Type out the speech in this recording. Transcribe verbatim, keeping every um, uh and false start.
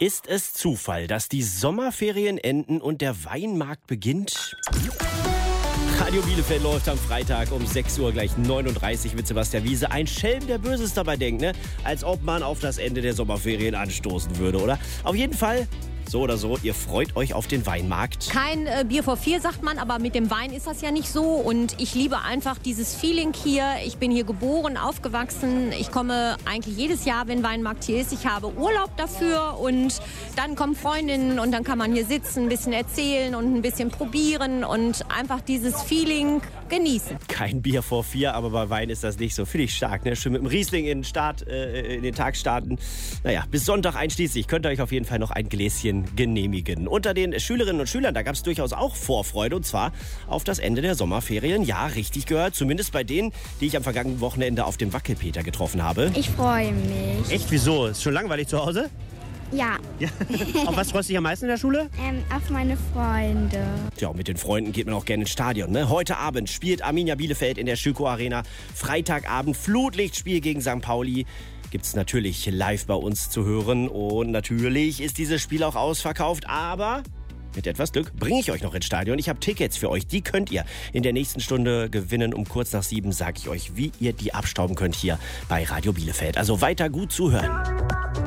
Ist es Zufall, dass die Sommerferien enden und der Weinmarkt beginnt? Radio Bielefeld läuft am Freitag um sechs Uhr gleich neununddreißig mit Sebastian Wiese. Ein Schelm, der Böses dabei denkt, ne? Als ob man auf das Ende der Sommerferien anstoßen würde, oder? Auf jeden Fall, so oder so, ihr freut euch auf den Weinmarkt. Kein äh, Bier vor vier, sagt man, aber mit dem Wein ist das ja nicht so. Und ich liebe einfach dieses Feeling hier. Ich bin hier geboren, aufgewachsen. Ich komme eigentlich jedes Jahr, wenn Weinmarkt hier ist. Ich habe Urlaub dafür und dann kommen Freundinnen und dann kann man hier sitzen, ein bisschen erzählen und ein bisschen probieren und einfach dieses Feeling genießen. Kein Bier vor vier, aber bei Wein ist das nicht so. Finde ich stark, ne? Schön mit dem Riesling in den, Start, äh, in den Tag starten. Naja, bis Sonntag einschließlich könnt ihr euch auf jeden Fall noch ein Gläschen genehmigen. Unter den Schülerinnen und Schülern, da gab es durchaus auch Vorfreude, und zwar auf das Ende der Sommerferien. Ja, richtig gehört, zumindest bei denen, die ich am vergangenen Wochenende auf dem Wackelpeter getroffen habe. Ich freue mich. Echt, wieso? Ist schon langweilig zu Hause? Ja. Ja. Auf was freust du dich am meisten in der Schule? Ähm, auf meine Freunde. Ja, und mit den Freunden geht man auch gerne ins Stadion, ne? Heute Abend spielt Arminia Bielefeld in der Schüco Arena. Freitagabend Flutlichtspiel gegen Sankt Pauli. Gibt es natürlich live bei uns zu hören. Und natürlich ist dieses Spiel auch ausverkauft. Aber mit etwas Glück bringe ich euch noch ins Stadion. Ich habe Tickets für euch. Die könnt ihr in der nächsten Stunde gewinnen. Um kurz nach sieben sage ich euch, wie ihr die abstauben könnt hier bei Radio Bielefeld. Also weiter gut zuhören.